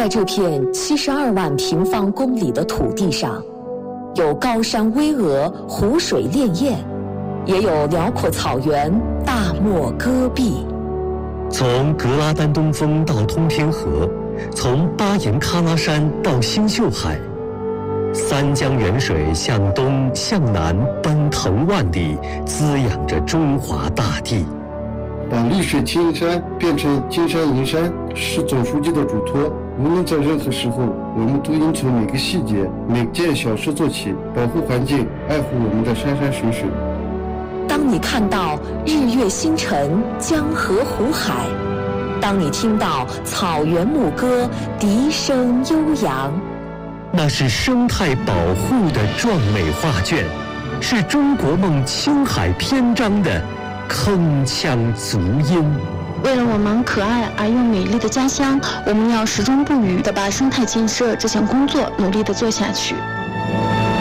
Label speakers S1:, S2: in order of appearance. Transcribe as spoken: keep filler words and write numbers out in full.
S1: 在这片七十二万平方公里的土地上，有高山巍峨、湖水潋滟，也有辽阔草原、大漠戈壁。
S2: 从格拉丹东峰到通天河，从巴颜喀拉山到星宿海，三江源水向东向南奔腾万里，滋养着中华大地。
S3: 把绿水青山变成金山银山，是总书记的嘱托。无论在任何时候，我们都应从每个细节、每件小事做起，保护环境，爱护我们的山山水水。
S1: 当你看到日月星辰、江河湖海，当你听到草原牧歌、笛声悠扬，
S2: 那是生态保护的壮美画卷，是中国梦青海篇章的铿锵足音。
S4: 为了我们可爱而又美丽的家乡，我们要始终不渝地把生态建设这项工作努力地做下去。